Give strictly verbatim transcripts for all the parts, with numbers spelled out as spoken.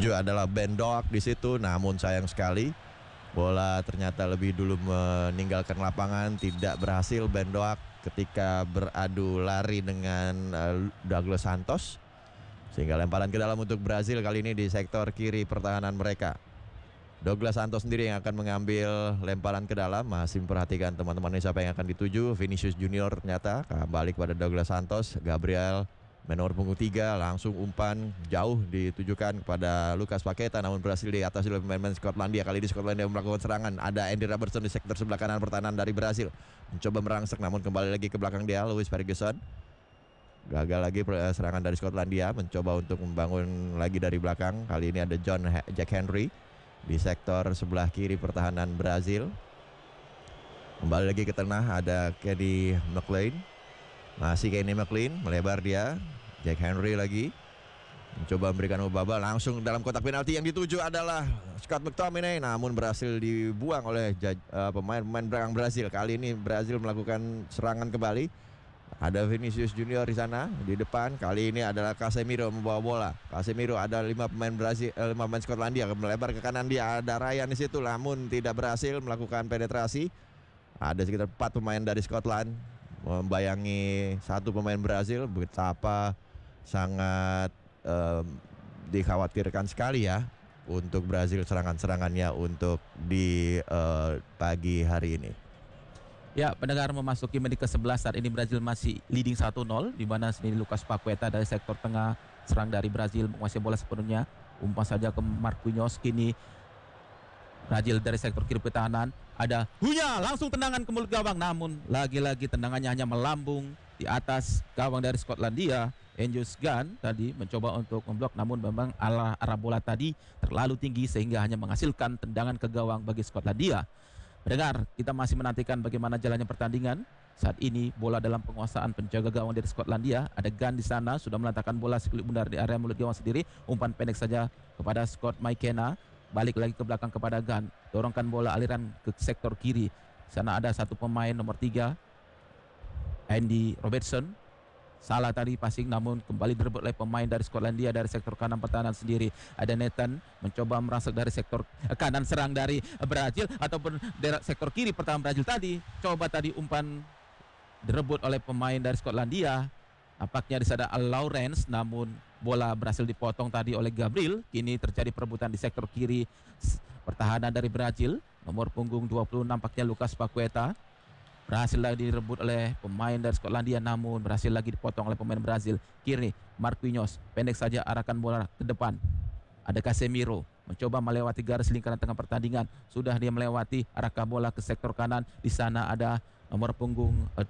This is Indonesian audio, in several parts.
dituju adalah Ben Doak di situ, namun sayang sekali bola ternyata lebih dulu meninggalkan lapangan, tidak berhasil Ben Doak ketika beradu lari dengan uh, Douglas Santos, sehingga lemparan ke dalam untuk Brazil kali ini di sektor kiri pertahanan mereka. Douglas Santos sendiri yang akan mengambil lemparan ke dalam. Masih memperhatikan teman-teman ini siapa yang akan dituju. Vinicius Junior ternyata kembali kepada Douglas Santos. Gabriel menor punggung tiga, langsung umpan jauh ditujukan kepada Lucas Paqueta, namun berhasil diatasi oleh pemain-pemain Skotlandia. Kali ini Skotlandia melakukan serangan. Ada Andy Robertson di sektor sebelah kanan pertahanan dari Brasil, mencoba merangsek namun kembali lagi ke belakang dia. Lewis Ferguson gagal lagi serangan dari Skotlandia, mencoba untuk membangun lagi dari belakang. Kali ini ada John Jack Henry di sektor sebelah kiri pertahanan Brazil. Kembali lagi ke tengah ada Kenny McLean. Masih Kenny McLean, melebar dia. Jack Henry lagi mencoba memberikan ubah-ubah langsung dalam kotak penalti. Yang dituju adalah Scott McTominay, namun berhasil dibuang oleh uh, pemain-pemain belakang Brazil. Kali ini Brazil melakukan serangan kembali. Ada Vinicius Junior di sana di depan. Kali ini adalah Casemiro membawa bola. Casemiro, ada lima pemain Brazil, eh, lima pemain Skotlandia melebar ke kanan dia. Ada Ryan di situ, namun tidak berhasil melakukan penetrasi. Ada sekitar empat pemain dari Scotland membayangi satu pemain Brazil. Betapa sangat um, dikhawatirkan sekali ya untuk Brazil serangan-serangannya untuk di uh, pagi hari ini. Ya, pendengar, memasuki menit ke sebelas saat ini Brazil masih leading satu nol, di mana sini Lucas Paqueta dari sektor tengah serang dari Brazil menguasai bola sepenuhnya. Umpan saja ke Marquinhos, kini Brazil dari sektor kiri pertahanan ada Hunya, langsung tendangan ke mulut gawang, namun lagi-lagi tendangannya hanya melambung di atas gawang dari Skotlandia. Angus Gunn tadi mencoba untuk memblok, namun memang arah, arah bola tadi terlalu tinggi sehingga hanya menghasilkan tendangan ke gawang bagi Skotlandia. Pendengar, kita masih menantikan bagaimana jalannya pertandingan. Saat ini bola dalam penguasaan penjaga gawang dari Skotlandia. Ada Gunn di sana, sudah meletakkan bola sekulit bundar di area mulut gawang sendiri. Umpan pendek saja kepada Scott McKenna. Balik lagi ke belakang kepada Gunn. Dorongkan bola aliran ke sektor kiri. Sana ada satu pemain nomor tiga, Andy Robertson. Salah tadi passing, namun kembali direbut oleh pemain dari Skotlandia dari sektor kanan pertahanan sendiri. Ada Nathan mencoba merangsek dari sektor kanan serang dari Brazil, ataupun dari sektor kiri pertahanan Brazil tadi. Coba tadi umpan direbut oleh pemain dari Skotlandia. Nampaknya di sana Al Lawrence, namun bola berhasil dipotong tadi oleh Gabriel. Kini terjadi perebutan di sektor kiri pertahanan dari Brazil. Nomor punggung dua puluh enam nampaknya Lucas Paqueta. Berhasil lagi direbut oleh pemain dari Skotlandia, namun berhasil lagi dipotong oleh pemain Brazil. Kiri Marquinhos, pendek saja arahkan bola ke depan. Ada Casemiro mencoba melewati garis lingkaran tengah pertandingan. Sudah dia melewati, arahkan bola ke sektor kanan. Di sana ada nomor punggung uh,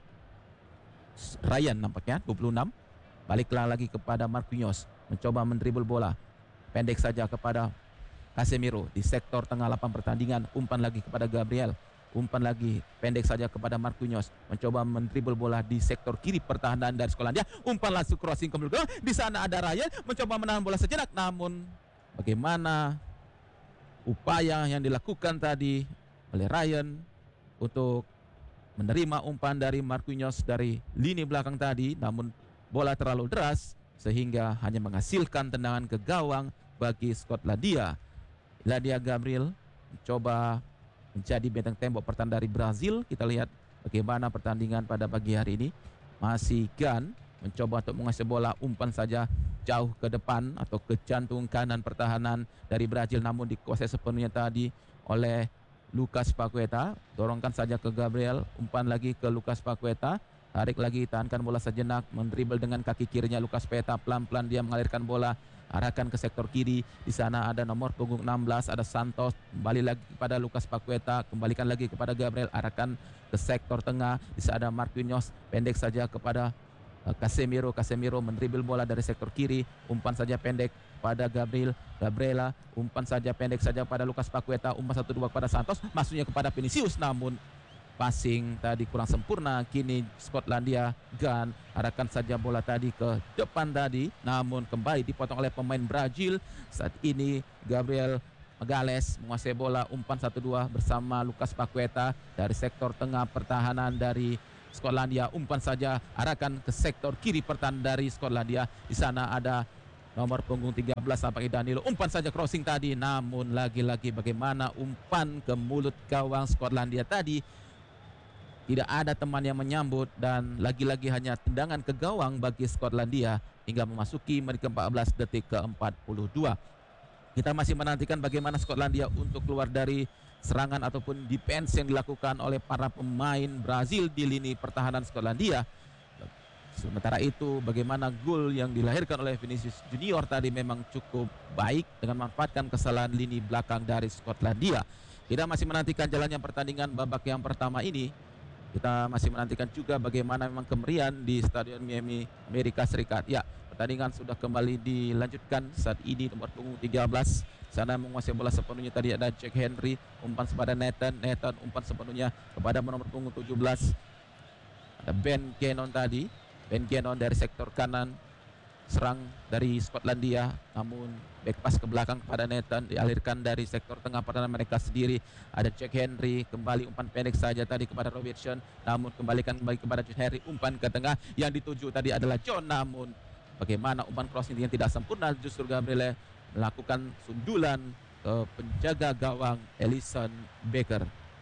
Ryan nampaknya dua puluh enam. Baliklah lagi kepada Marquinhos, mencoba mendribble bola. Pendek saja kepada Casemiro di sektor tengah lapangan pertandingan. Umpan lagi kepada Gabriel. Umpan lagi pendek saja kepada Marquinhos, mencoba mendribble bola di sektor kiri pertahanan dari Skotlandia. Umpan langsung crossing ke belakang. Di sana ada Ryan mencoba menahan bola sejenak, namun bagaimana upaya yang dilakukan tadi oleh Ryan untuk menerima umpan dari Marquinhos dari lini belakang tadi, namun bola terlalu deras sehingga hanya menghasilkan tendangan ke gawang bagi Skotlandia. Ladia Gabriel mencoba menjadi benteng tembok pertahanan dari Brazil. Kita lihat bagaimana pertandingan pada pagi hari ini. Masih Gunn mencoba untuk menguasai bola, umpan saja jauh ke depan atau ke jantung kanan pertahanan dari Brazil, namun dikuasai sepenuhnya tadi oleh Lucas Paqueta. Dorongkan saja ke Gabriel, umpan lagi ke Lucas Paqueta. Tarik lagi, tahankan bola sejenak, mendribble dengan kaki kirinya Lucas Paqueta. Pelan-pelan dia mengalirkan bola, arahkan ke sektor kiri. Di sana ada nomor punggung enam belas, ada Santos. Kembali lagi kepada Lucas Paqueta, kembalikan lagi kepada Gabriel, arahkan ke sektor tengah. Di sana ada Marquinhos, pendek saja kepada uh, Casemiro. Casemiro mendribble bola dari sektor kiri. Umpan saja pendek pada Gabriel. Gabriela, umpan saja pendek saja pada Lucas Paqueta. Umpan satu dua kepada Santos, masuknya kepada Vinicius, namun passing tadi kurang sempurna. Kini Skotlandia Gunn arahkan saja bola tadi ke depan tadi, namun kembali dipotong oleh pemain Brazil. Saat ini Gabriel Magalhaes menguasai bola, umpan satu dua bersama Lucas Paqueta dari sektor tengah pertahanan dari Skotlandia. Umpan saja arahkan ke sektor kiri pertahanan dari Skotlandia. Di sana ada nomor punggung tiga belas tampaknya Danilo. Umpan saja crossing tadi, namun lagi-lagi bagaimana umpan ke mulut gawang Skotlandia tadi, tidak ada teman yang menyambut dan lagi-lagi hanya tendangan ke gawang bagi Skotlandia hingga memasuki menit ke empat belas detik ke empat puluh dua. Kita masih menantikan bagaimana Skotlandia untuk keluar dari serangan ataupun defense yang dilakukan oleh para pemain Brazil di lini pertahanan Skotlandia. Sementara itu bagaimana gol yang dilahirkan oleh Vinicius Junior tadi memang cukup baik dengan memanfaatkan kesalahan lini belakang dari Skotlandia. Kita masih menantikan jalannya pertandingan babak yang pertama ini. Kita masih menantikan juga bagaimana memang kemerian di Stadion Miami, Amerika Serikat. Ya, pertandingan sudah kembali dilanjutkan saat ini. Nomor punggung tiga belas sana menguasai bola sepenuhnya, tadi ada Jack Henry, umpan kepada Nathan, Nathan umpan sepenuhnya kepada nomor punggung tujuh belas. Ada Ben Cannon tadi, Ben Cannon dari sektor kanan, serang dari Skotlandia, namun back pass ke belakang kepada Nathan, dialirkan dari sektor tengah pertahanan mereka sendiri. Ada Jack Henry, kembali umpan pendek saja tadi kepada Robertson, namun kembalikan kembali kepada Jack Henry, umpan ke tengah yang dituju tadi adalah John, namun bagaimana umpan crossing yang tidak sempurna, justru Gabriel melakukan sundulan ke penjaga gawang Alisson Becker.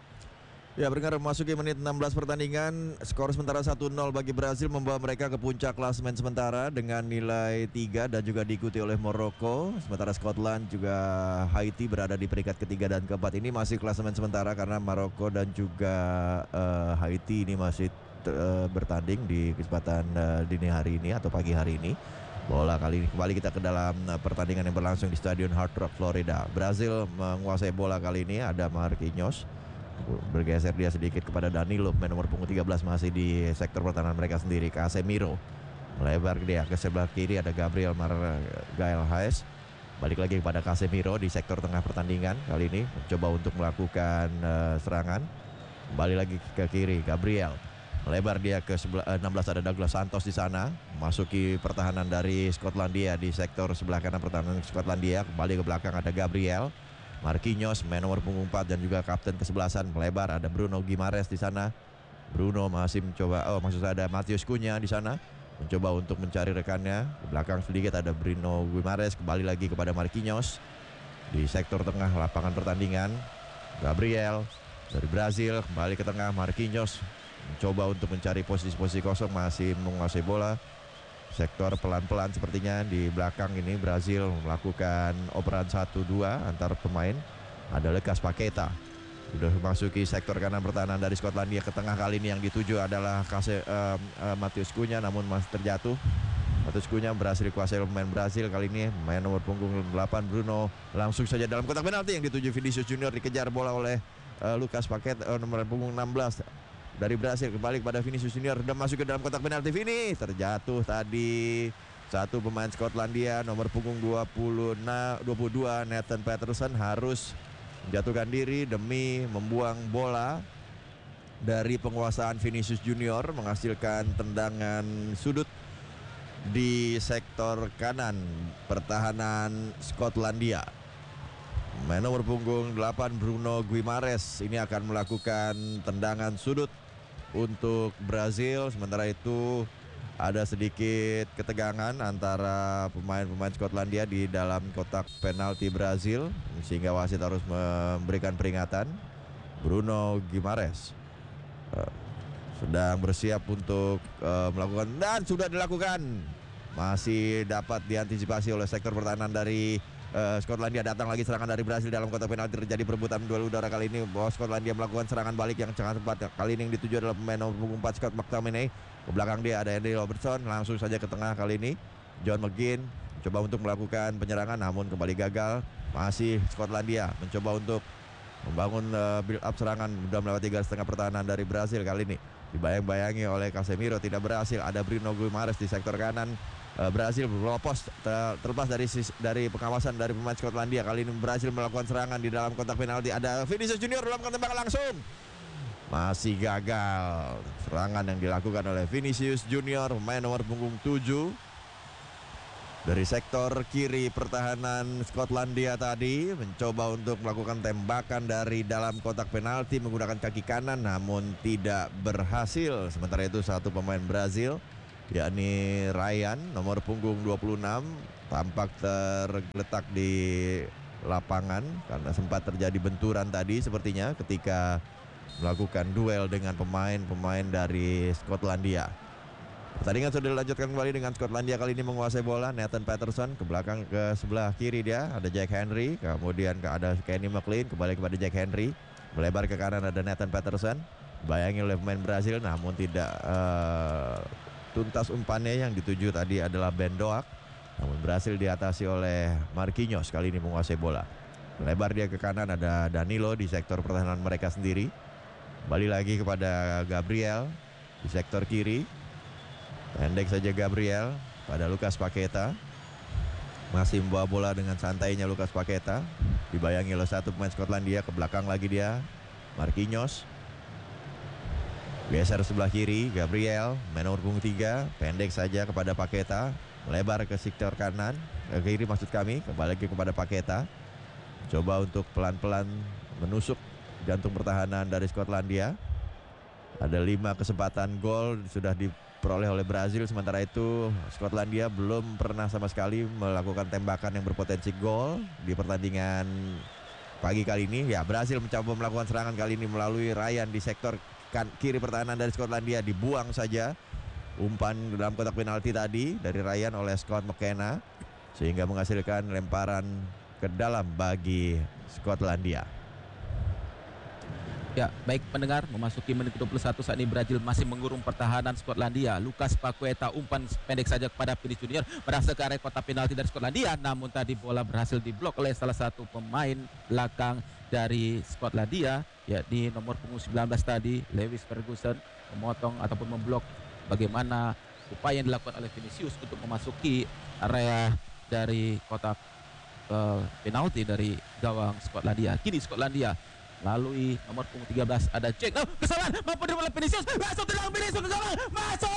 Ya, berdengar memasuki menit enam belas pertandingan, skor sementara satu nol bagi Brazil membawa mereka ke puncak klasemen sementara dengan nilai tiga dan juga diikuti oleh Maroko. Sementara Scotland juga Haiti berada di peringkat ketiga dan keempat. Ini masih klasemen sementara karena Maroko dan juga uh, Haiti ini masih uh, bertanding di kesempatan uh, dini hari ini atau pagi hari ini. Bola kali ini kembali kita ke dalam uh, pertandingan yang berlangsung di Stadion Hard Rock, Florida. Brazil menguasai bola kali ini, ada Marquinhos. Bergeser dia sedikit kepada Danilo, pemain nomor punggung tiga belas masih di sektor pertahanan mereka sendiri. Casemiro melebar dia ke sebelah kiri, ada Gabriel Magalhaes. Balik lagi kepada Casemiro di sektor tengah pertandingan kali ini, mencoba untuk melakukan uh, serangan. Kembali lagi ke kiri, Gabriel melebar dia ke sebelah uh, enam belas, ada Douglas Santos di sana. Masuki pertahanan dari Skotlandia di sektor sebelah kanan pertahanan Skotlandia. Kembali ke belakang ada Gabriel Marquinhos, main nomor punggung empat dan juga kapten kesebelasan, melebar, ada Bruno Guimaraes di sana. Bruno masih mencoba, oh maksud saya ada Matheus Cunha di sana, mencoba untuk mencari rekannya. Di belakang sedikit ada Bruno Guimaraes, kembali lagi kepada Marquinhos di sektor tengah lapangan pertandingan. Gabriel dari Brazil kembali ke tengah, Marquinhos mencoba untuk mencari posisi-posisi kosong, masih menguasai bola. Sektor pelan-pelan sepertinya di belakang ini Brazil melakukan operan satu dua antar pemain. Ada Lucas Paqueta sudah memasuki sektor kanan pertahanan dari Skotlandia. Ke tengah kali ini yang dituju adalah Kase, uh, uh, Matheus Cunha, namun masih terjatuh. Matheus Cunha berhasil dikuasai pemain Brazil kali ini, main nomor punggung delapan Bruno. Langsung saja dalam kotak penalti yang dituju Vinicius Junior, dikejar bola oleh uh, Lucas Paqueta, uh, nomor punggung enam belas dari Brasil. Kembali kepada Vinicius Junior, sudah masuk ke dalam kotak penalti. Vini terjatuh tadi satu pemain Skotlandia nomor punggung dua puluh dua Nathan Patterson harus menjatuhkan diri demi membuang bola dari penguasaan Vinicius Junior, menghasilkan tendangan sudut di sektor kanan pertahanan Skotlandia. Main nomor punggung delapan Bruno Guimaraes ini akan melakukan tendangan sudut untuk Brazil. Sementara itu ada sedikit ketegangan antara pemain-pemain Skotlandia di dalam kotak penalti Brazil, sehingga wasit harus memberikan peringatan. Bruno Guimaraes uh, sedang bersiap untuk uh, melakukan, dan sudah dilakukan. Masih dapat diantisipasi oleh sektor pertahanan dari Uh, Skotlandia. Datang lagi serangan dari Brazil dalam kotak penalti, terjadi perebutan duel udara kali ini. Bahwa Skotlandia melakukan serangan balik yang sangat tepat. Kali ini yang dituju adalah pemain nomor punggung empat Scott McTominay. Ke belakang dia ada Andy Robertson, langsung saja ke tengah kali ini. John McGinn coba untuk melakukan penyerangan namun kembali gagal. Masih Skotlandia mencoba untuk membangun uh, build up serangan, sudah melewati garis tengah pertahanan dari Brazil kali ini. Dibayang-bayangi oleh Casemiro, tidak berhasil. Ada Bruno Guimaraes di sektor kanan. Uh, Brazil berlopos ter terlepas dari dari pengawasan dari pemain Skotlandia. Kali ini Brazil melakukan serangan di dalam kotak penalti. Ada Vinicius Junior dalam tembakan langsung, masih gagal. Serangan yang dilakukan oleh Vinicius Junior, pemain nomor punggung tujuh dari sektor kiri pertahanan Skotlandia tadi, mencoba untuk melakukan tembakan dari dalam kotak penalti menggunakan kaki kanan namun tidak berhasil. Sementara itu satu pemain Brazil, yakni Ryan nomor punggung dua puluh enam tampak tergeletak di lapangan karena sempat terjadi benturan tadi sepertinya ketika melakukan duel dengan pemain-pemain dari Skotlandia. Pertandingan sudah dilanjutkan kembali dengan Skotlandia kali ini menguasai bola. Nathan Patterson ke belakang ke sebelah kiri dia ada Jack Henry, kemudian ada Kenny McLean, kembali kepada Jack Henry, melebar ke kanan ada Nathan Patterson, bayangi oleh pemain Brasil namun tidak uh, tuntas umpannya. Yang dituju tadi adalah Ben Doak, namun berhasil diatasi oleh Marquinhos. Kali ini menguasai bola, melebar dia ke kanan ada Danilo di sektor pertahanan mereka sendiri, kembali lagi kepada Gabriel di sektor kiri. Pendek saja Gabriel pada Lucas Paqueta. Masih membawa bola dengan santainya Lucas Paqueta, dibayangi oleh satu pemain Skotlandia. Ke belakang lagi dia Marquinhos, geser sebelah kiri Gabriel, main nomor punggung tiga. Pendek saja kepada Paqueta, melebar ke sektor kanan, ke kiri maksud kami. Kembali lagi kepada Paqueta, coba untuk pelan-pelan menusuk jantung pertahanan dari Skotlandia. Ada lima kesempatan gol sudah diperoleh oleh Brazil, sementara itu Skotlandia belum pernah sama sekali melakukan tembakan yang berpotensi gol di pertandingan pagi kali ini. Ya, Brazil mencoba melakukan serangan kali ini melalui Ryan di sektor kan, kiri pertahanan dari Skotlandia, dibuang saja umpan dalam kotak penalti tadi dari Ryan oleh Scott McKenna sehingga menghasilkan lemparan ke dalam bagi Skotlandia. Ya, baik pendengar, memasuki menit ke dua puluh satu saat ini Brazil masih mengurung pertahanan Skotlandia. Lucas Paqueta umpan pendek saja kepada Vinicius Junior, berhasil ke area kotak penalti dari Skotlandia, namun tadi bola berhasil diblok oleh salah satu pemain belakang dari Skotlandia, yakni nomor punggung sembilan belas tadi, Lewis Ferguson, memotong ataupun memblok bagaimana upaya yang dilakukan oleh Vinicius untuk memasuki area dari kotak uh, penalti dari gawang Skotlandia. Kini Skotlandia lalui nomor punggung tiga belas ada Jack. Oh, kesalahan mampu diterima oleh Vinicius. Masuk ke dalam Vinicius ke gawang. Masuk!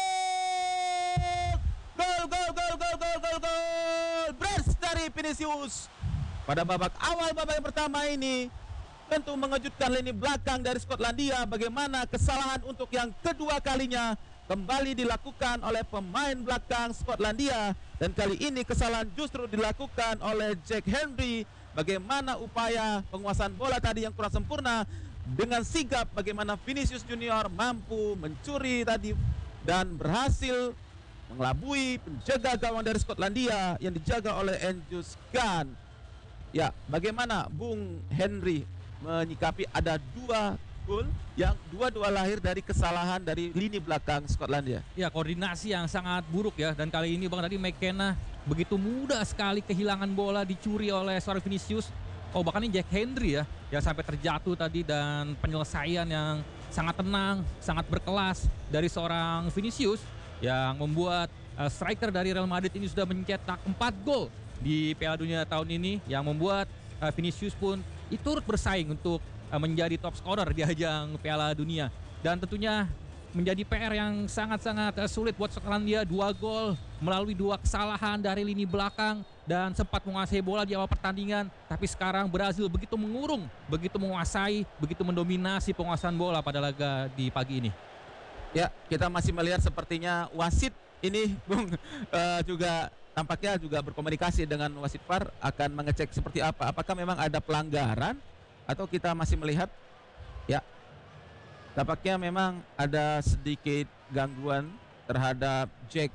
Gol, gol, gol, gol, gol, gol, gol. Brace dari Vinicius. Pada babak awal babak yang pertama ini tentu mengejutkan lini belakang dari Skotlandia. Bagaimana kesalahan untuk yang kedua kalinya kembali dilakukan oleh pemain belakang Skotlandia, dan kali ini kesalahan justru dilakukan oleh Jack Henry. Bagaimana upaya penguasaan bola tadi yang kurang sempurna, dengan sigap bagaimana Vinicius Junior mampu mencuri tadi dan berhasil mengelabui penjaga gawang dari Skotlandia yang dijaga oleh Angus Gunn. Ya, bagaimana Bung Henry menyikapi ada dua gol yang dua-dua lahir dari kesalahan dari lini belakang Skotlandia? Ya, koordinasi yang sangat buruk ya, dan kali ini Bang tadi McKenna begitu mudah sekali kehilangan bola, dicuri oleh seorang Vinicius. Oh, bahkan ini Jack Henry ya yang sampai terjatuh tadi, dan penyelesaian yang sangat tenang, sangat berkelas dari seorang Vinicius yang membuat uh, striker dari Real Madrid ini sudah mencetak empat gol di Piala Dunia tahun ini, yang membuat uh, Vinicius pun turut bersaing untuk uh, menjadi top scorer di ajang Piala Dunia. Dan tentunya menjadi P R yang sangat-sangat uh, sulit buat Skotlandia. Dua gol melalui dua kesalahan dari lini belakang, dan sempat menguasai bola di awal pertandingan, tapi sekarang Brazil begitu mengurung, begitu menguasai, begitu mendominasi penguasaan bola pada laga di pagi ini. Ya, kita masih melihat sepertinya wasit ini Bung uh, juga tampaknya juga berkomunikasi dengan wasit V A R, akan mengecek seperti apa, apakah memang ada pelanggaran atau kita masih melihat. Ya, tampaknya memang ada sedikit gangguan terhadap Jack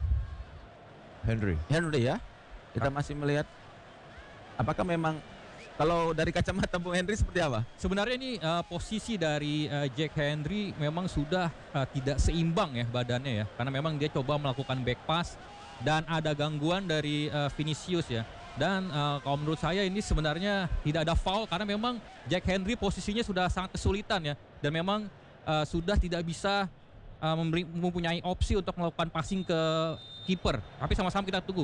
Henry. Henry ya. Kita masih melihat apakah memang, kalau dari kacamata Bung Henry seperti apa? Sebenarnya ini uh, posisi dari uh, Jack Henry memang sudah uh, tidak seimbang ya badannya ya, karena memang dia coba melakukan back pass dan ada gangguan dari uh, Vinicius ya. Dan uh, kalau menurut saya ini sebenarnya tidak ada foul, karena memang Jack Henry posisinya sudah sangat kesulitan ya, dan memang uh, sudah tidak bisa uh, memberi, mempunyai opsi untuk melakukan passing ke kiper. Tapi sama-sama kita tunggu.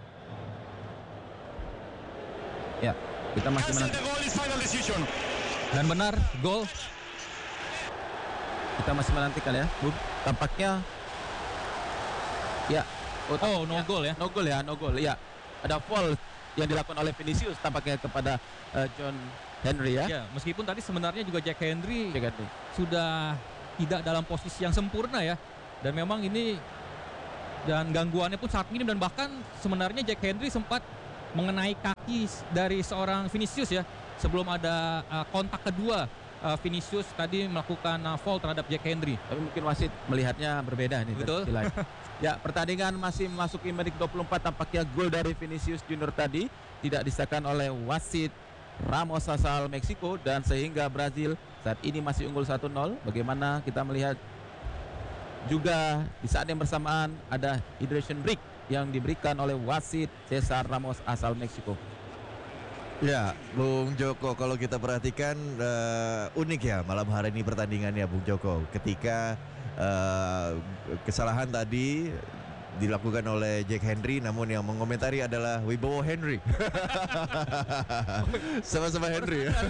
Ya, kita masih menanti. Dan benar, gol. Kita masih menantikan ya. Tampaknya ya, oh, Oh, no goal ya. no goal ya, no goal. Ya, ada foul yang dilakukan oleh Vinicius tampaknya kepada uh, John Henry ya. Ya, meskipun tadi sebenarnya juga Jack Henry Jack Henry sudah tidak dalam posisi yang sempurna ya. Dan memang ini dan gangguannya pun sangat minim, dan bahkan sebenarnya Jack Hendry sempat mengenai kaki dari seorang Vinicius ya sebelum ada uh, kontak kedua. uh, Vinicius tadi melakukan uh, foul terhadap Jack Hendry. Tapi mungkin wasit melihatnya berbeda nih. Betul. Ya, pertandingan masih memasuki menit dua puluh empat, tampaknya gol dari Vinicius Junior tadi tidak disahkan oleh wasit Ramos asal Meksiko, dan sehingga Brazil saat ini masih unggul satu nol. Bagaimana kita melihat juga di saat yang bersamaan ada hydration break yang diberikan oleh wasit Cesar Ramos asal Meksiko. Ya, Bung Joko, kalau kita perhatikan uh, unik ya malam hari ini pertandingannya, Bung Joko. Ketika uh, kesalahan tadi dilakukan oleh Jack Hendry, namun yang mengomentari adalah Wibowo Henry. Sama-sama Henry ya.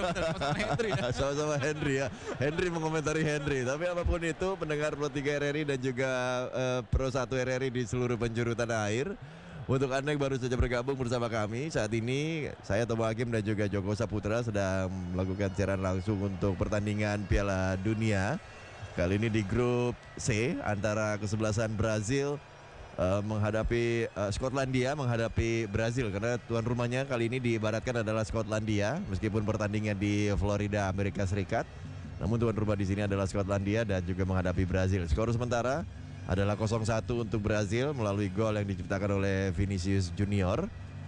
Sama-sama Henry ya. Henry mengomentari Henry. Tapi apapun itu, pendengar Pro tiga R R I dan juga uh, Pro satu R R I di seluruh penjuru tanah air, untuk Anda yang baru saja bergabung bersama kami, saat ini saya Tomo Hakim dan juga Joko Saputra sedang melakukan siaran langsung untuk pertandingan Piala Dunia. Kali ini di grup C antara kesebelasan Brazil uh, menghadapi uh, Skotlandia menghadapi Brazil, karena tuan rumahnya kali ini diibaratkan adalah Skotlandia meskipun pertandingan di Florida, Amerika Serikat. Namun tuan rumah di sini adalah Skotlandia dan juga menghadapi Brazil. Skor sementara adalah nol satu untuk Brazil melalui gol yang diciptakan oleh Vinicius Junior,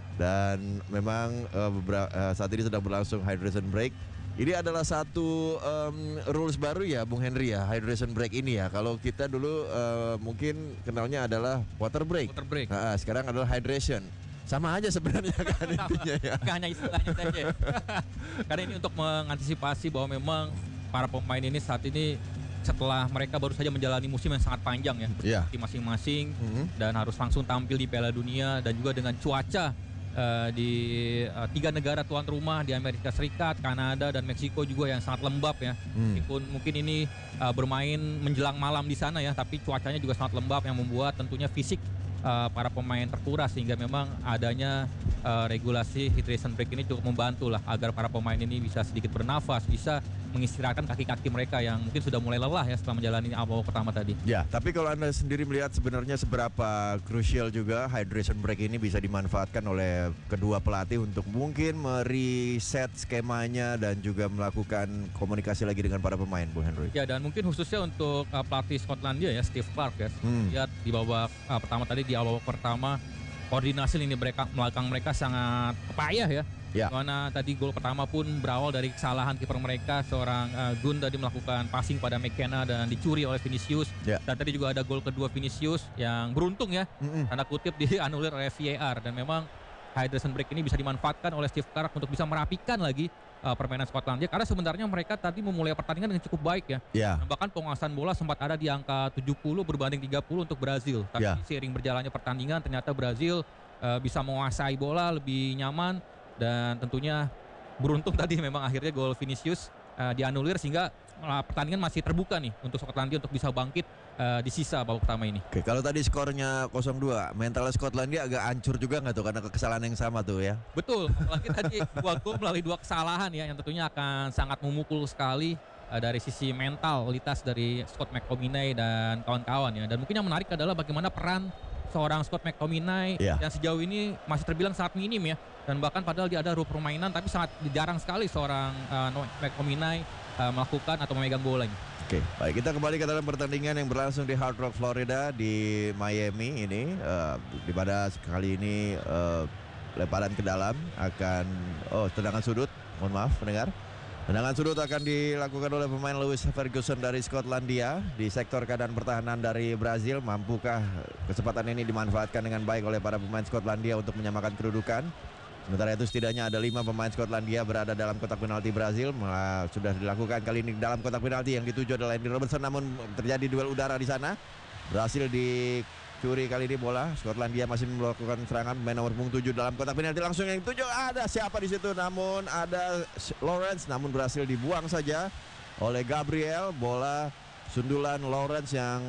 dan memang uh, bebera- uh, saat ini sedang berlangsung hydration break. Ini adalah satu um, rules baru ya Bung Henry ya, hydration break ini ya. Kalau kita dulu uh, mungkin kenalnya adalah water break. Water break. Nah, sekarang adalah hydration. Sama aja sebenarnya kan intinya ya. Bukan hanya istilahnya saja. Karena ini untuk mengantisipasi bahwa memang para pemain ini saat ini setelah mereka baru saja menjalani musim yang sangat panjang ya, Iya. di masing-masing, Mhm. dan harus langsung tampil di Piala Dunia, dan juga dengan cuaca uh, di uh, tiga negara tuan rumah di Amerika Serikat, Kanada, dan Meksiko juga yang sangat lembab ya. Hmm. Meskipun mungkin ini uh, bermain menjelang malam di sana ya, tapi cuacanya juga sangat lembab yang membuat tentunya fisik uh, para pemain terkuras, sehingga memang adanya uh, regulasi hydration break ini cukup membantu lah agar para pemain ini bisa sedikit bernafas, bisa mengistirahatkan kaki-kaki mereka yang mungkin sudah mulai lelah ya setelah menjalani awal pertama tadi. Ya, tapi kalau Anda sendiri melihat sebenarnya seberapa krusial juga hydration break ini bisa dimanfaatkan oleh kedua pelatih untuk mungkin mereset skemanya dan juga melakukan komunikasi lagi dengan para pemain, Bu Henry. Ya, dan mungkin khususnya untuk uh, pelatih Skotlandia ya, Steve Clarke ya. Hmm. Lihat di babak uh, pertama tadi, di awal babak pertama koordinasi lini mereka belakang mereka sangat payah ya. Ya. Dimana tadi gol pertama pun berawal dari kesalahan kiper mereka, seorang uh, Gun tadi melakukan passing pada McKenna dan dicuri oleh Vinicius. Ya. Dan tadi juga ada gol kedua Vinicius yang beruntung ya, Mm-mm. tanda kutip dianulir oleh V A R, dan memang hydration break ini bisa dimanfaatkan oleh Steve Clarke untuk bisa merapikan lagi uh, permainan Skotlandia, karena sebenarnya mereka tadi memulai pertandingan dengan cukup baik ya. Ya. Dan bahkan penguasaan bola sempat ada di angka tujuh puluh berbanding tiga puluh untuk Brazil. Tapi Ya. seiring berjalannya pertandingan ternyata Brazil uh, bisa menguasai bola lebih nyaman, dan tentunya beruntung tadi memang akhirnya gol Vinicius uh, dianulir, sehingga uh, pertandingan masih terbuka nih untuk Skotlandia untuk bisa bangkit uh, di sisa babak pertama ini. Oke, kalau tadi skornya nol dua, mental Skotlandia agak hancur juga nggak tuh karena kesalahan yang sama tuh ya? Betul, apalagi tadi dua gol melalui dua kesalahan ya, yang tentunya akan sangat memukul sekali uh, dari sisi mentalitas dari Scott McTominay dan kawan-kawan ya. Dan mungkin yang menarik adalah bagaimana peran seorang Scott McTominay Iya. yang sejauh ini masih terbilang sangat minim ya. Dan bahkan padahal dia ada ruang permainan, tapi sangat jarang sekali seorang uh, McTominay uh, melakukan atau memegang bolanya. Oke, baik, kita kembali ke dalam pertandingan yang berlangsung di Hard Rock Florida di Miami ini, uh, di mana kali ini uh, lemparan ke dalam akan oh tendangan sudut, mohon maaf pendengar. Tendangan sudut akan dilakukan oleh pemain Lewis Ferguson dari Skotlandia di sektor keadaan pertahanan dari Brazil. Mampukah kesempatan ini dimanfaatkan dengan baik oleh para pemain Skotlandia untuk menyamakan kedudukan? Sementara itu setidaknya ada lima pemain Skotlandia berada dalam kotak penalti Brazil. Malah sudah dilakukan kali ini dalam kotak penalti yang dituju adalah Andy Robertson, namun terjadi duel udara di sana. Berhasil dicuri kali ini bola. Skotlandia masih melakukan serangan. Pemain nomor punggung tujuh dalam kotak penalti langsung yang dituju. Ada siapa di situ? Namun ada Lawrence, namun berhasil dibuang saja oleh Gabriel. Bola sundulan Lawrence yang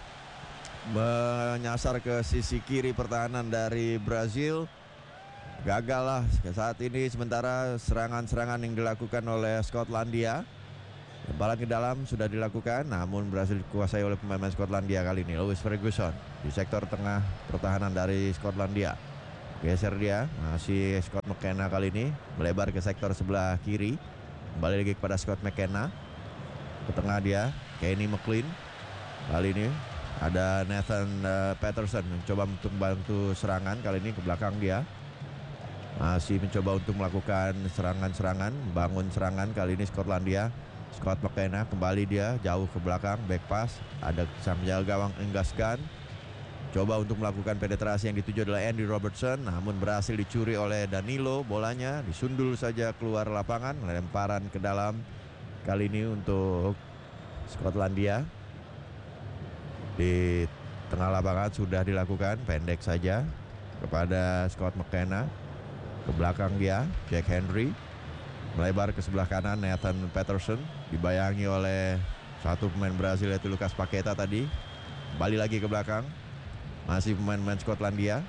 menyasar ke sisi kiri pertahanan dari Brazil. Gagal lah saat ini, sementara serangan-serangan yang dilakukan oleh Skotlandia Lemparan ke dalam sudah dilakukan, namun berhasil dikuasai oleh pemain Skotlandia kali ini. Lewis Ferguson di sektor tengah pertahanan dari Skotlandia. Geser dia, masih Scott McKenna kali ini melebar ke sektor sebelah kiri. Kembali lagi kepada Scott McKenna. Ke tengah dia, Kenny McLean. Kali ini ada Nathan uh, Patterson mencoba untuk membantu serangan. Kali ini ke belakang dia. Masih mencoba untuk melakukan serangan-serangan, bangun serangan. Kali ini Skotlandia. Scott McKenna kembali dia jauh ke belakang, back pass. Ada sang penjaga gawang Angus Gunn. Coba untuk melakukan penetrasi yang dituju adalah Andy Robertson, namun berhasil dicuri oleh Danilo. Bolanya disundul saja keluar lapangan, lemparan ke dalam. Kali ini untuk Skotlandia. Di tengah lapangan sudah dilakukan, pendek saja kepada Scott McKenna. Ke belakang dia, Jack Henry. Melebar ke sebelah kanan, Nathan Patterson. Dibayangi oleh satu pemain Brazil yaitu Lucas Paqueta tadi. Kembali lagi ke belakang. Masih pemain-pemain Skotlandia.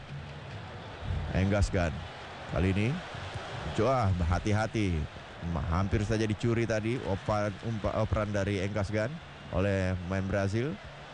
Angus Gunn. Kali ini, coba hati-hati. Hampir saja dicuri tadi operan, operan dari Angus Gunn oleh pemain Brazil.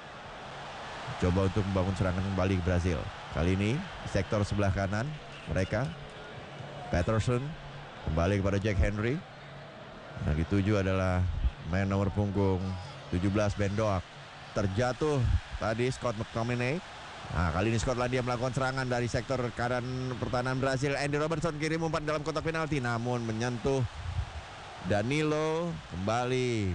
Coba untuk membangun serangan kembali ke Brazil. Kali ini sektor sebelah kanan mereka. Patterson kembali kepada Jack Henry. Yang dituju adalah main nomor punggung tujuh belas Ben Doak. Terjatuh tadi Scott McTominay. Nah, kali ini Skotlandia melakukan serangan dari sektor kanan pertahanan Brazil. Andy Robertson kirim umpan dalam kotak penalti, namun menyentuh Danilo. Kembali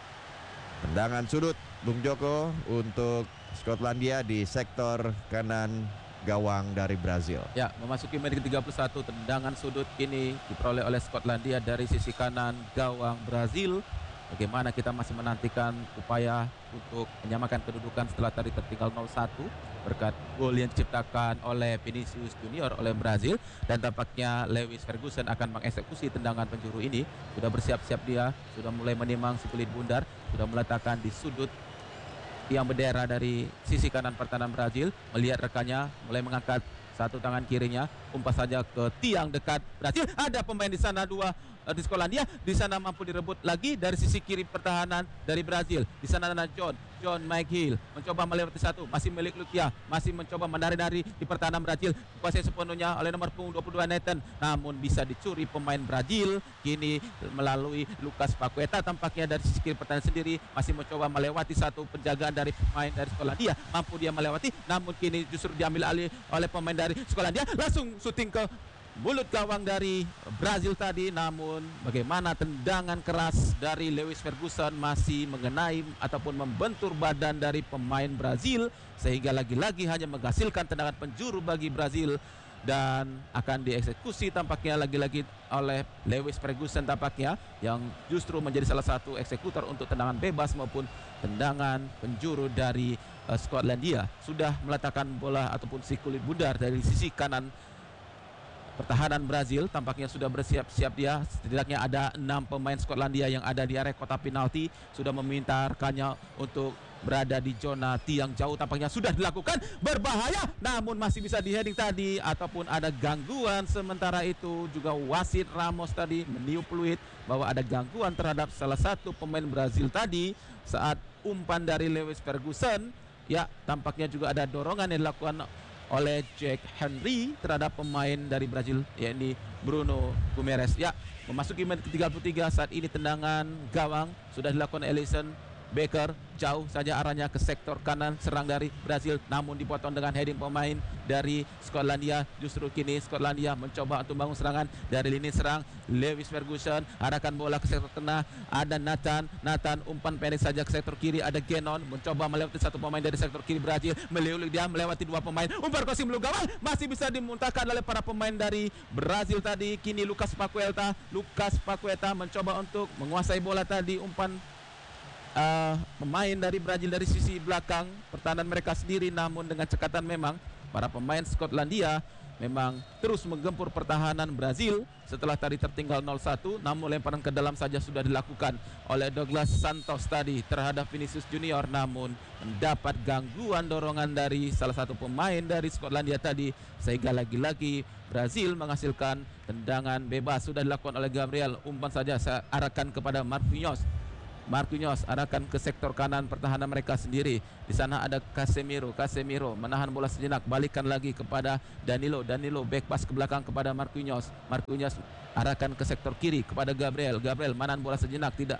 tendangan sudut Bung Joko untuk Skotlandia di sektor kanan gawang dari Brazil. Ya, memasuki menit ke tiga puluh satu, tendangan sudut ini diperoleh oleh Skotlandia dari sisi kanan gawang Brazil. Bagaimana kita masih menantikan upaya untuk menyamakan kedudukan setelah tadi tertinggal nol satu berkat gol yang diciptakan oleh Vinicius Junior oleh Brazil, dan tampaknya Lewis Ferguson akan mengeksekusi tendangan penjuru ini. Sudah bersiap-siap dia, sudah mulai menimang si kulit bundar, sudah meletakkan di sudut tiang bendera dari sisi kanan pertahanan Brazil. Melihat rekannya mulai mengangkat satu tangan kirinya, umpas saja ke tiang dekat Brazil. Ada pemain di sana dua di Skotlandia, di sana mampu direbut lagi dari sisi kiri pertahanan dari Brazil. Di sana ada John, John McGill mencoba melewati satu, masih milik Lukia, masih mencoba menari-nari di pertahanan Brazil. Dikuasai sepenuhnya oleh nomor punggung dua puluh dua Nathan, namun bisa dicuri pemain Brazil. Kini melalui Lucas Paqueta tampaknya dari sisi kiri pertahanan sendiri, masih mencoba melewati satu penjagaan dari pemain dari Skotlandia. Mampu dia melewati, namun kini justru diambil alih oleh pemain dari Skotlandia. Langsung syuting ke mulut gawang dari Brazil tadi, namun bagaimana tendangan keras dari Lewis Ferguson masih mengenai ataupun membentur badan dari pemain Brazil, sehingga lagi-lagi hanya menghasilkan tendangan penjuru bagi Brazil, dan akan dieksekusi tampaknya lagi-lagi oleh Lewis Ferguson tampaknya, yang justru menjadi salah satu eksekutor untuk tendangan bebas maupun tendangan penjuru dari uh, Skotlandia. Sudah meletakkan bola ataupun si kulit bundar dari sisi kanan pertahanan Brazil. Tampaknya sudah bersiap-siap dia. Setidaknya ada enam pemain Skotlandia yang ada di area kotak penalti, sudah meminta rekannya untuk berada di zona tiang jauh. Tampaknya sudah dilakukan, berbahaya, namun masih bisa di-heading tadi, ataupun ada gangguan. Sementara itu juga wasit Ramos tadi meniup peluit bahwa ada gangguan terhadap salah satu pemain Brazil tadi saat umpan dari Lewis Ferguson. Ya, tampaknya juga ada dorongan yang dilakukan oleh Jack Henry terhadap pemain dari Brazil, yakni Bruno Guimaraes. Ya, memasuki menit ke tiga puluh tiga, saat ini tendangan gawang sudah dilakukan Alisson Becker, jauh saja arahnya ke sektor kanan serang dari Brazil, namun dipotong dengan heading pemain dari Skotlandia. Justru kini Skotlandia mencoba untuk bangun serangan dari lini serang. Lewis Ferguson arahkan bola ke sektor tengah, ada Nathan, Nathan umpan pendek saja ke sektor kiri, ada Genon mencoba melewati satu pemain dari sektor kiri Brazil, meliuk dia melewati dua pemain, umpan crossing menuju gawang, masih bisa dimuntahkan oleh para pemain dari Brazil tadi. Kini Lucas Paqueta, Lucas Paqueta mencoba untuk menguasai bola tadi, umpan Uh, pemain dari Brazil dari sisi belakang pertahanan mereka sendiri, namun dengan cekatan memang para pemain Skotlandia memang terus menggempur pertahanan Brazil setelah tadi tertinggal nol satu, namun lemparan ke dalam saja sudah dilakukan oleh Douglas Santos tadi terhadap Vinicius Junior, namun mendapat gangguan dorongan dari salah satu pemain dari Skotlandia tadi, sehingga lagi-lagi Brazil menghasilkan tendangan bebas. Sudah dilakukan oleh Gabriel, umpan saja saya arahkan kepada Marquinhos. Marquinhos arahkan ke sektor kanan pertahanan mereka sendiri. Di sana ada Casemiro. Casemiro menahan bola sejenak, balikan lagi kepada Danilo. Danilo back pass ke belakang kepada Marquinhos. Marquinhos arahkan ke sektor kiri kepada Gabriel. Gabriel menahan bola sejenak, tidak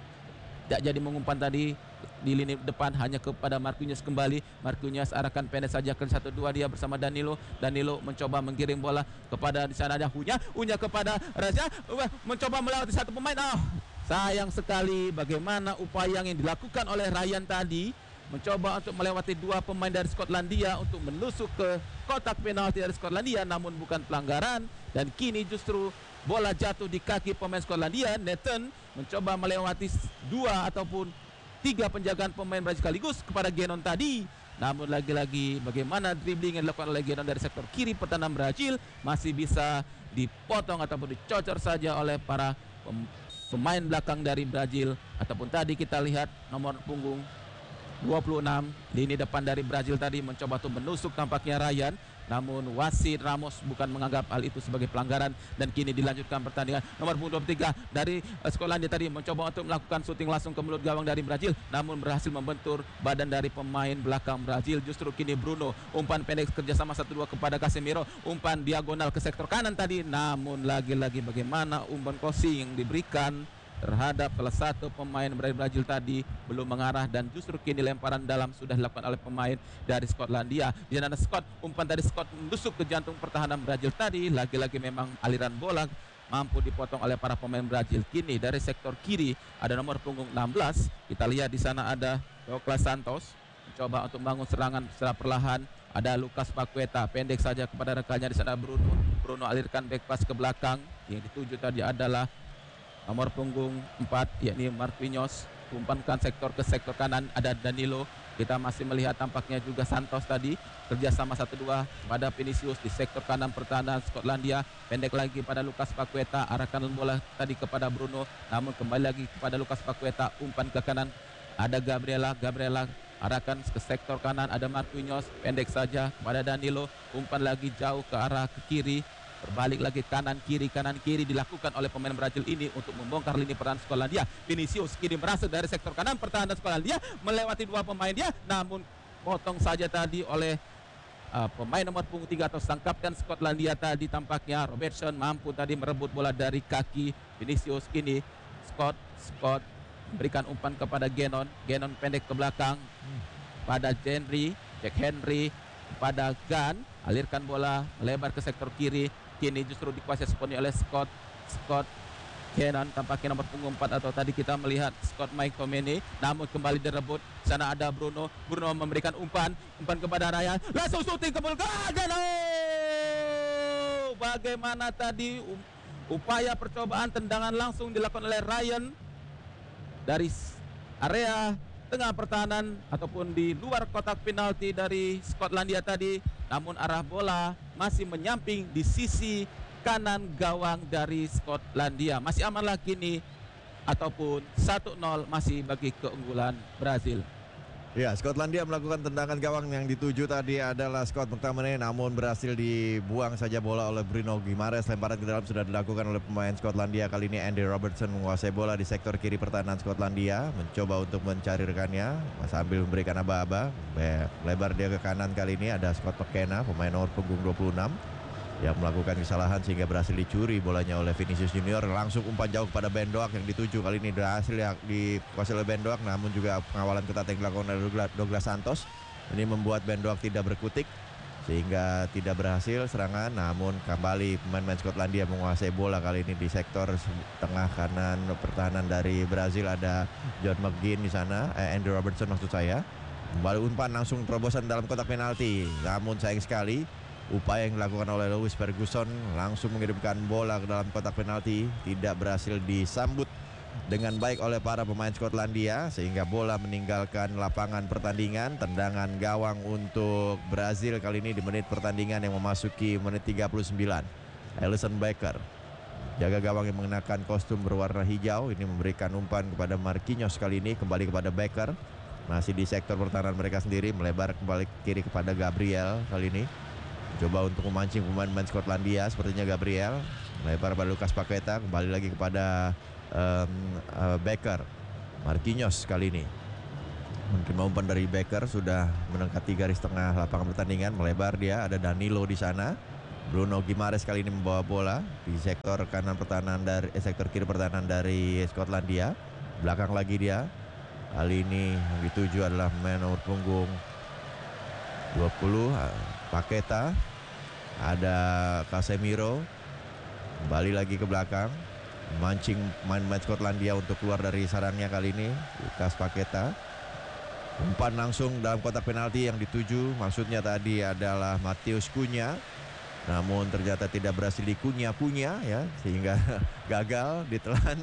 tidak jadi mengumpan tadi di lini depan, hanya kepada Marquinhos kembali. Marquinhos arahkan pendek saja ke satu dua dia bersama Danilo. Danilo mencoba menggiring bola kepada di sana ada Hunya. Hunya kepada Raja, mencoba melewati satu pemain. Oh, sayang sekali bagaimana upaya yang dilakukan oleh Ryan tadi, mencoba untuk melewati dua pemain dari Skotlandia untuk menusuk ke kotak penalti dari Skotlandia, namun bukan pelanggaran. Dan kini justru bola jatuh di kaki pemain Skotlandia. Nathan mencoba melewati dua ataupun tiga penjagaan pemain Brazil sekaligus kepada Genon tadi. Namun lagi-lagi bagaimana dribbling yang dilakukan oleh Genon dari sektor kiri pertahanan Brazil masih bisa dipotong ataupun dicocor saja oleh para pemain belakang dari Brazil. Ataupun tadi kita lihat nomor punggung dua puluh enam lini depan dari Brazil tadi mencoba untuk menusuk tampaknya Ryan, namun wasit Ramos bukan menganggap hal itu sebagai pelanggaran. Dan kini dilanjutkan pertandingan. Nomor punggung dua puluh tiga dari uh, Skotlandia tadi mencoba untuk melakukan syuting langsung ke mulut gawang dari Brazil, namun berhasil membentur badan dari pemain belakang Brazil. Justru kini Bruno, umpan pendek kerjasama satu dua kepada Casemiro, umpan diagonal ke sektor kanan tadi, namun lagi-lagi bagaimana umpan crossing yang diberikan terhadap salah satu pemain dari Brazil tadi belum mengarah, dan justru kini lemparan dalam sudah dilakukan oleh pemain dari Skotlandia. Di sana Scott, umpan dari Scott menusuk ke jantung pertahanan Brazil tadi. Lagi-lagi memang aliran bola mampu dipotong oleh para pemain Brazil. Kini dari sektor kiri ada nomor punggung enam belas. Kita lihat di sana ada Douglas Santos mencoba untuk membangun serangan secara perlahan. Ada Lucas Paqueta pendek saja kepada rekannya. Di sana Bruno. Bruno alirkan back pass ke belakang. Yang dituju tadi adalah nomor punggung empat, yakni Marquinhos. Umpankan sektor ke sektor kanan ada Danilo. Kita masih melihat tampaknya juga Santos tadi kerjasama satu dua pada Vinicius di sektor kanan pertahanan Skotlandia. Pendek lagi pada Lucas Paqueta, arahkan bola tadi kepada Bruno, namun kembali lagi kepada Lucas Paqueta. Umpan ke kanan ada Gabriela. Gabriela arahkan ke sektor kanan ada Marquinhos, pendek saja kepada Danilo. Umpan lagi jauh ke arah ke kiri, berbalik lagi kanan kiri kanan kiri dilakukan oleh pemain Brazil ini untuk membongkar lini pertahanan Skotlandia. Vinicius kini merasuk dari sektor kanan pertahanan Skotlandia melewati dua pemain dia, namun potong saja tadi oleh uh, pemain nomor punggung tiga atau sang kapten Skotlandia tadi. Tampaknya Robertson mampu tadi merebut bola dari kaki Vinicius. Kini Scott Scott memberikan umpan kepada Genon. Genon pendek ke belakang pada Henry, Jack Henry pada Gunn, alirkan bola melebar ke sektor kiri. Kini justru dikuasai sepenuhnya oleh Scott Scott Kenan, tampaknya nomor punggung empat atau tadi kita melihat Scott McTominay, namun kembali direbut. Sana ada Bruno. Bruno memberikan umpan umpan kepada Ryan, langsung syuting ke belakang. Oh, bagaimana tadi um, upaya percobaan tendangan langsung dilakukan oleh Ryan dari area tengah pertahanan ataupun di luar kotak penalti dari Skotlandia tadi, namun arah bola masih menyamping di sisi kanan gawang dari Skotlandia. Masih aman lagi nih ataupun satu nol masih bagi keunggulan Brazil. Ya, Skotlandia melakukan tendangan gawang yang dituju tadi adalah Scott McTominay, namun berhasil dibuang saja bola oleh Bruno Guimaraes. Lemparan ke dalam sudah dilakukan oleh pemain Skotlandia. Kali ini Andy Robertson menguasai bola di sektor kiri pertahanan Skotlandia, mencoba untuk mencari rekannya sambil memberikan aba-aba. Lebar dia ke kanan. Kali ini ada Scott McKenna, pemain nomor punggung dua puluh enam, yang melakukan kesalahan sehingga berhasil dicuri bolanya oleh Vinicius Junior. Langsung umpan jauh kepada Ben Doak yang dituju. Kali ini berhasil ya dikuasai oleh Ben Doak, namun juga pengawalan ketat yang dilakukan oleh Douglas Santos. Ini membuat Ben Doak tidak berkutik sehingga tidak berhasil serangan. Namun kembali pemain-pemain Skotlandia menguasai bola kali ini di sektor tengah kanan pertahanan dari Brazil. Ada John McGinn di sana, eh, Andy Robertson maksud saya. Kembali umpan langsung terobosan dalam kotak penalti. Namun sayang sekali upaya yang dilakukan oleh Lewis Ferguson langsung mengirimkan bola ke dalam kotak penalti tidak berhasil disambut dengan baik oleh para pemain Skotlandia sehingga bola meninggalkan lapangan pertandingan. Tendangan gawang untuk Brazil kali ini di menit pertandingan yang memasuki menit tiga puluh sembilan. Alisson Becker, jaga gawang yang mengenakan kostum berwarna hijau, ini memberikan umpan kepada Marquinhos. Kali ini kembali kepada Becker, masih di sektor pertahanan mereka sendiri, melebar kembali kiri kepada Gabriel. Kali ini coba untuk memancing pemain-pemain Skotlandia, sepertinya Gabriel melebar pada Lucas Paqueta, kembali lagi kepada um, uh, Becker. Marquinhos kali ini menerima umpan dari Becker, sudah mendekati garis tengah lapangan pertandingan, melebar dia, ada Danilo di sana. Bruno Guimaraes kali ini membawa bola di sektor kanan pertahanan dari eh, sektor kiri pertahanan dari Skotlandia. Belakang lagi dia. Kali ini yang dituju adalah main nomor punggung dua puluh, Paqueta. Ada Casemiro. Kembali lagi ke belakang, mancing main-main Skotlandia untuk keluar dari sarangnya kali ini. Lucas Paqueta. Umpan langsung dalam kotak penalti yang dituju, maksudnya tadi adalah Matheus Cunha. Namun ternyata tidak berhasil dikunyah-kunyah ya, sehingga gagal ditelan.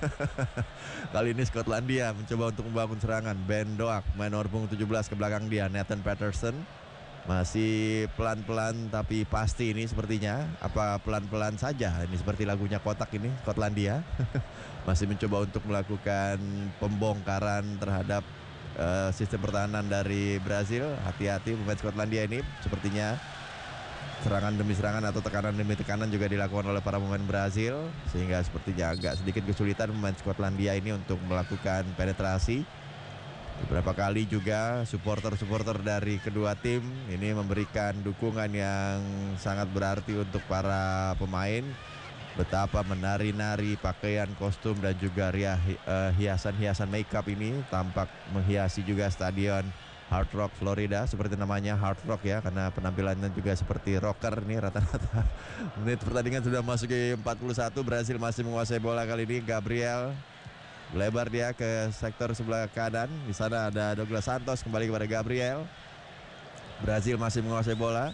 Kali ini Skotlandia mencoba untuk membangun serangan. Ben Doak, main nomor punggung tujuh belas, ke belakang dia Nathan Patterson. Masih pelan-pelan tapi pasti ini sepertinya. Apa pelan-pelan saja, ini seperti lagunya Kotak ini, Skotlandia. Masih mencoba untuk melakukan pembongkaran terhadap uh, sistem pertahanan dari Brazil. Hati-hati pemain Skotlandia ini, sepertinya serangan demi serangan atau tekanan demi tekanan juga dilakukan oleh para pemain Brazil, sehingga sepertinya agak sedikit kesulitan pemain Skotlandia ini untuk melakukan penetrasi. Beberapa kali juga supporter-supporter dari kedua tim ini memberikan dukungan yang sangat berarti untuk para pemain. Betapa menari-nari pakaian, kostum dan juga ria, uh, hiasan-hiasan makeup ini tampak menghiasi juga stadion Hard Rock Florida, seperti namanya Hard Rock ya, karena penampilannya juga seperti rocker nih rata-rata. Menit pertandingan sudah masuk ke empat puluh satu, Brasil masih menguasai bola kali ini. Gabriel lebar dia ke sektor sebelah kanan. Di sana ada Douglas Santos, kembali kepada Gabriel. Brazil masih menguasai bola.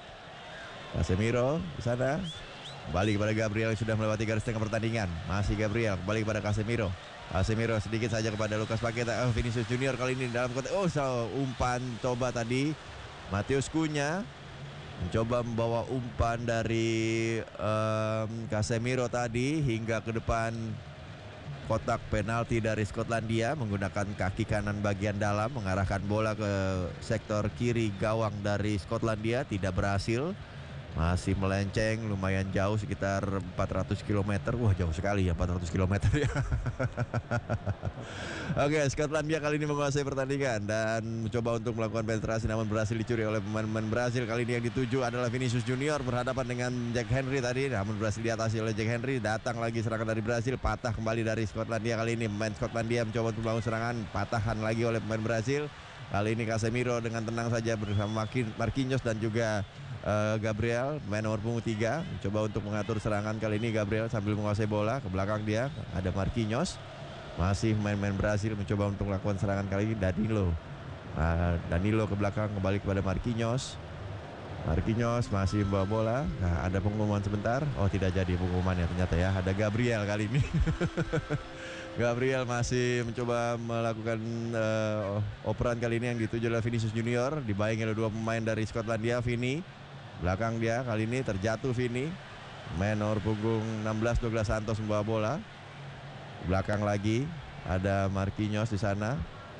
Casemiro di sana. Kembali kepada Gabriel yang sudah melewati garis tengah pertandingan. Masih Gabriel, kembali kepada Casemiro. Casemiro sedikit saja kepada Lucas Paqueta. Oh, Vinicius Junior kali ini dalam konteks. Oh, so, umpan coba tadi Matheus Cunha mencoba membawa umpan dari um, Casemiro tadi hingga ke depan kotak penalti dari Skotlandia, menggunakan kaki kanan bagian dalam mengarahkan bola ke sektor kiri gawang dari Skotlandia. Tidak berhasil, masih melenceng lumayan jauh, sekitar empat ratus kilometer. Wah, jauh sekali ya, empat ratus kilometer ya. Oke, Skotlandia kali ini menguasai pertandingan dan mencoba untuk melakukan penetrasi, namun berhasil dicuri oleh pemain-pemain Brasil. Kali ini yang dituju adalah Vinicius Junior berhadapan dengan Jack Henry tadi, namun berhasil diatasi oleh Jack Henry. Datang lagi serangan dari Brasil, patah kembali dari Skotlandia. Kali ini pemain Skotlandia mencoba untuk membangun serangan, patahan lagi oleh pemain Brasil. Kali ini Casemiro dengan tenang saja bersama Marquinhos dan juga Uh, Gabriel, main nomor punggung tiga, mencoba untuk mengatur serangan. Kali ini Gabriel sambil menguasai bola, ke belakang dia ada Marquinhos. Masih main-main Brasil mencoba untuk melakukan serangan. Kali ini Danilo. uh, Danilo ke belakang, kembali kepada Marquinhos. Marquinhos masih membawa bola. Nah, ada pengumuman sebentar. Oh, tidak jadi pengumumannya ternyata ya. Ada Gabriel kali ini. Gabriel masih mencoba melakukan uh, operan kali ini yang dituju oleh Vinicius Junior. Dibayangi oleh dua pemain dari Skotlandia. Vini belakang dia, kali ini terjatuh Vini. Main nomor punggung enam belas Douglas Santos membawa bola. Belakang lagi ada Marquinhos di sana.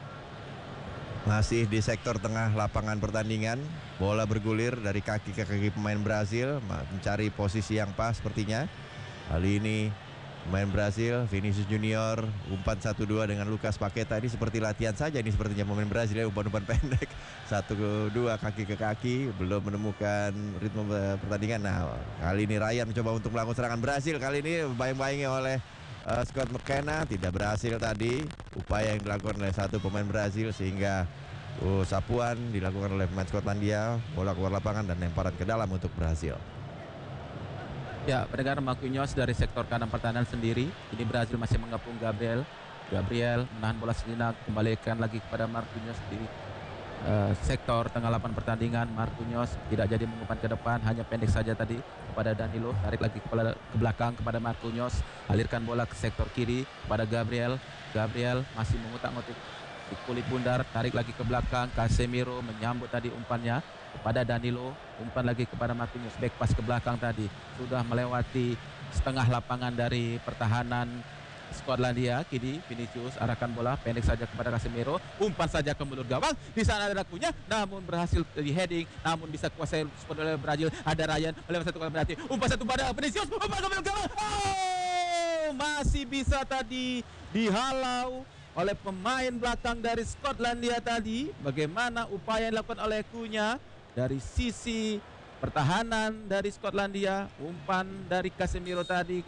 Masih di sektor tengah lapangan pertandingan. Bola bergulir dari kaki ke kaki pemain Brazil, mencari posisi yang pas sepertinya. Kali ini pemain Brazil, Vinicius Junior, umpan satu dua dengan Lucas Paqueta. Ini seperti latihan saja ini sepertinya pemain Brazil ya, umpan-umpan pendek. satu dua kaki ke kaki, belum menemukan ritme pertandingan. Nah, kali ini Ryan mencoba untuk melakukan serangan Brazil. Kali ini bayang-bayangi oleh uh, Scott McKenna, tidak berhasil tadi upaya yang dilakukan oleh satu pemain Brazil, sehingga uh, sapuan dilakukan oleh pemain Skotlandia. Bola keluar lapangan dan lemparan ke dalam untuk Brazil. Ya, pendengar, Marquinhos dari sektor kanan pertahanan sendiri. Ini Brazil masih mengepung Gabriel. Gabriel menahan bola sejenak, kembalikan lagi kepada Marquinhos di uh, sektor tengah lapangan pertandingan. Marquinhos tidak jadi mengumpan ke depan, hanya pendek saja tadi kepada Danilo. Tarik lagi kepala, ke belakang kepada Marquinhos. Alirkan bola ke sektor kiri kepada Gabriel. Gabriel masih mengutak-ngutik di kulit bundar, tarik lagi ke belakang. Casemiro menyambut tadi umpannya kepada Danilo, umpan lagi kepada Marquinhos, back pass ke belakang tadi, sudah melewati setengah lapangan dari pertahanan Skotlandia. Kini Vinicius arahkan bola pendek saja kepada Casemiro, umpan saja ke mulut gawang. Di sana ada Cunha, namun berhasil di heading, namun bisa kuasai oleh Brazil. Ada Ryan melewati satu kali berarti, umpan satu pada Vinicius, umpan ke mulut gawang. Oh, masih bisa tadi dihalau oleh pemain belakang dari Skotlandia tadi. Bagaimana upaya yang dilakukan oleh Cunha dari sisi pertahanan dari Skotlandia. Umpan dari Casemiro tadi